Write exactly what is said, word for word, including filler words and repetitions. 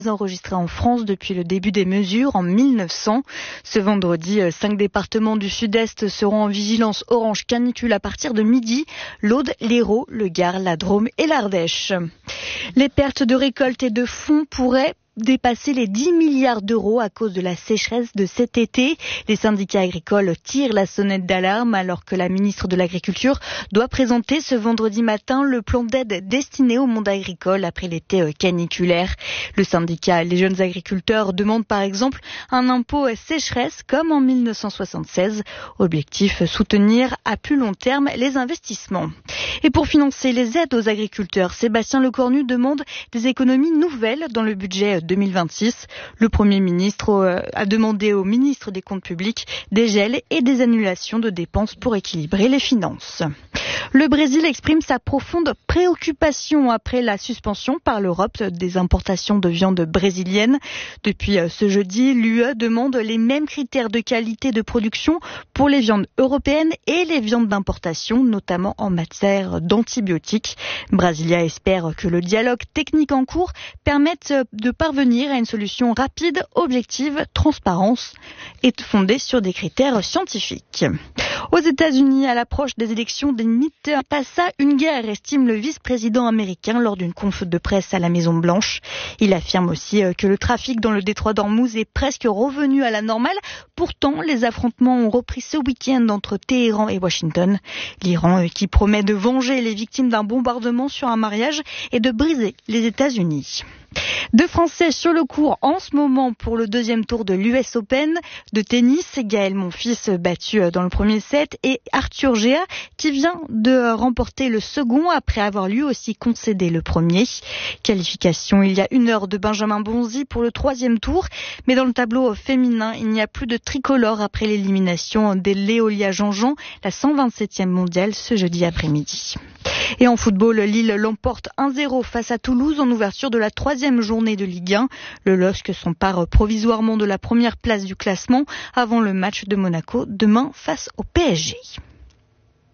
enregistrés en France depuis le début des mesures en mille neuf cents. Ce vendredi, cinq départements du sud-est seront en vigilance orange canicule à partir de midi. L'Aude, l'Hérault, le Gard, la Drôme et l'Ardèche. Les pertes de récolte et de fonds pourraient dépasser les dix milliards d'euros à cause de la sécheresse de cet été. Les syndicats agricoles tirent la sonnette d'alarme alors que la ministre de l'Agriculture doit présenter ce vendredi matin le plan d'aide destiné au monde agricole après l'été caniculaire. Le syndicat Les Jeunes Agriculteurs demande par exemple un impôt sécheresse comme en mille neuf cent soixante-seize. Objectif, soutenir à plus long terme les investissements. Et pour financer les aides aux agriculteurs, Sébastien Lecornu demande des économies nouvelles dans le budget deux mille vingt-six. Le Premier ministre a demandé au ministre des Comptes publics des gels et des annulations de dépenses pour équilibrer les finances. Le Brésil exprime sa profonde préoccupation après la suspension par l'Europe des importations de viande brésilienne. Depuis ce jeudi, l'U E demande les mêmes critères de qualité de production pour les viandes européennes et les viandes d'importation, notamment en matière d'antibiotiques. Brasilia espère que le dialogue technique en cours permette de parvenir à une solution rapide, objective, transparente et fondée sur des critères scientifiques. Aux États-Unis, à l'approche des élections des midterms, passa une guerre, estime le vice-président américain lors d'une conf de presse à la Maison-Blanche. Il affirme aussi que le trafic dans le détroit d'Ormuz est presque revenu à la normale. Pourtant, les affrontements ont repris ce week-end entre Téhéran et Washington. L'Iran qui promet de venger les victimes d'un bombardement sur un mariage et de briser les États-Unis. Deux Français sur le court en ce moment pour le deuxième tour de l'U S Open de tennis. Gaël Monfils battu dans le premier set et Arthur Géa qui vient de remporter le second après avoir lui aussi concédé le premier. Qualification il y a une heure de Benjamin Bonzi pour le troisième tour. Mais dans le tableau féminin, il n'y a plus de tricolore après l'élimination d'Léolia Jean-Jean, la cent vingt-septième mondiale ce jeudi après-midi. Et en football, Lille l'emporte un zéro face à Toulouse en ouverture de la troisième journée de Ligue un. Le L O S C s'empare provisoirement de la première place du classement avant le match de Monaco demain face au P S G.